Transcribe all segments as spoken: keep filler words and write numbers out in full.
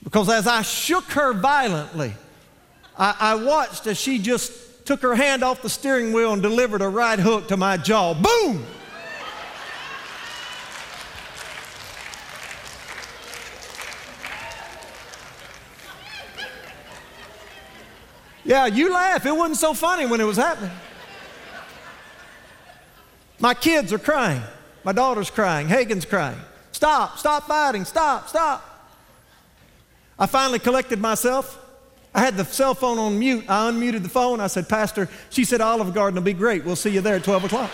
Because as I shook her violently, I, I watched as she just took her hand off the steering wheel and delivered a right hook to my jaw. Boom! Yeah, you laugh. It wasn't so funny when it was happening. My kids are crying. My daughter's crying. Hagen's crying. Stop, stop fighting, stop, stop. I finally collected myself. I had the cell phone on mute. I unmuted the phone. I said, Pastor, she said Olive Garden will be great. We'll see you there at twelve o'clock.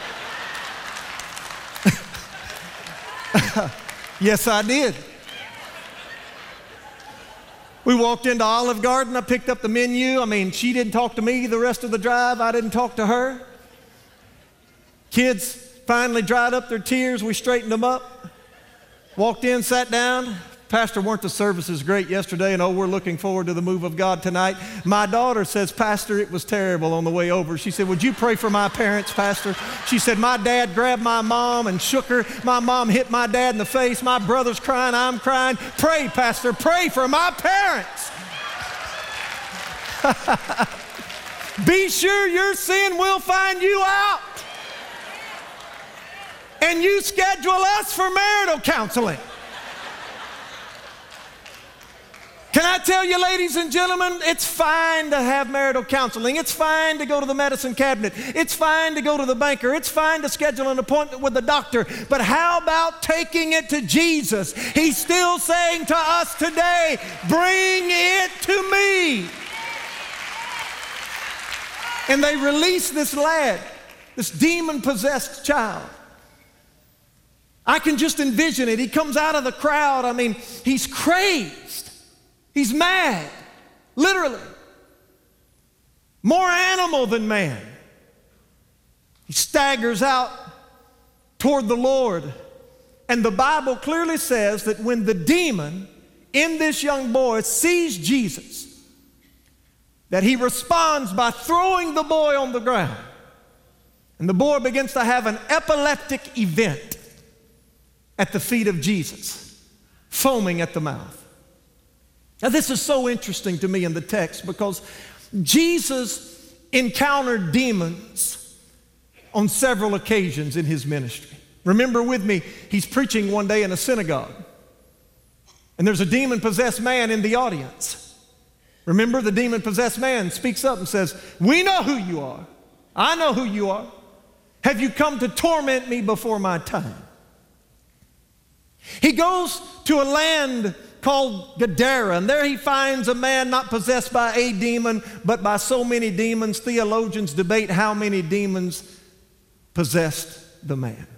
Yes, I did. We walked into Olive Garden. I picked up the menu. I mean, she didn't talk to me the rest of the drive. I didn't talk to her. Kids finally dried up their tears. We straightened them up. Walked in, sat down. Pastor, weren't the services great yesterday? And oh, we're looking forward to the move of God tonight. My daughter says, Pastor, it was terrible on the way over. She said, would you pray for my parents, Pastor? She said, my dad grabbed my mom and shook her. My mom hit my dad in the face. My brother's crying, I'm crying. Pray, Pastor, pray for my parents. Be sure your sin will find you out. And you schedule us for marital counseling. Can I tell you, ladies and gentlemen, it's fine to have marital counseling. It's fine to go to the medicine cabinet. It's fine to go to the banker. It's fine to schedule an appointment with the doctor. But how about taking it to Jesus? He's still saying to us today, bring it to me. And they release this lad, this demon-possessed child. I can just envision it. He comes out of the crowd. I mean, he's crazed. He's mad, literally. More animal than man. He staggers out toward the Lord. And the Bible clearly says that when the demon in this young boy sees Jesus, that he responds by throwing the boy on the ground. And the boy begins to have an epileptic event at the feet of Jesus, foaming at the mouth. Now, this is so interesting to me in the text because Jesus encountered demons on several occasions in his ministry. Remember with me, he's preaching one day in a synagogue, and there's a demon-possessed man in the audience. Remember, the demon-possessed man speaks up and says, we know who you are. I know who you are. Have you come to torment me before my time? He goes to a land called Gadara, and there he finds a man not possessed by a demon, but by so many demons. Theologians debate how many demons possessed the man.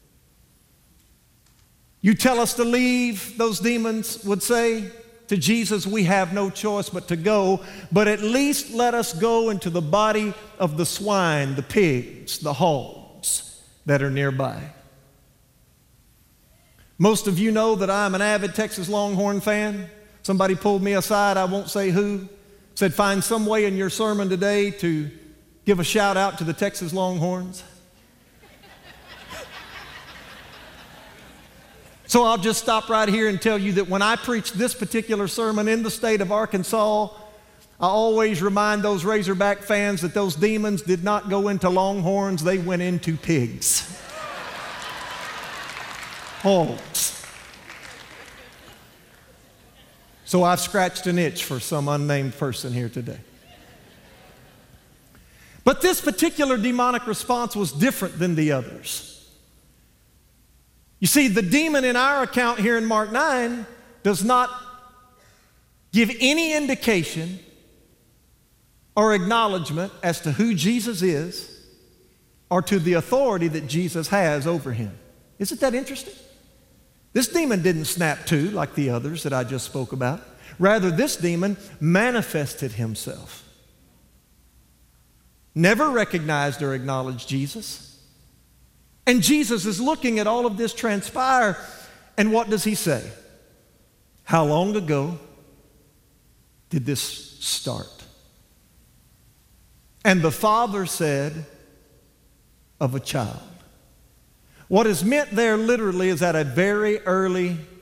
You tell us to leave, those demons would say to Jesus, we have no choice but to go, but at least let us go into the body of the swine, the pigs, the hogs that are nearby. Most of you know that I'm an avid Texas Longhorn fan. Somebody pulled me aside, I won't say who, said find some way in your sermon today to give a shout out to the Texas Longhorns. So I'll just stop right here and tell you that when I preach this particular sermon in the state of Arkansas, I always remind those Razorback fans that those demons did not go into Longhorns, they went into pigs. Hogs. So I've scratched an itch for some unnamed person here today. But this particular demonic response was different than the others. You see, the demon in our account here in Mark nine does not give any indication or acknowledgement as to who Jesus is or to the authority that Jesus has over him. Isn't that interesting? This demon didn't snap to like the others that I just spoke about. Rather, this demon manifested himself. Never recognized or acknowledged Jesus. And Jesus is looking at all of this transpire, and what does he say? How long ago did this start? And the father said, of a child. What is meant there literally is at a very early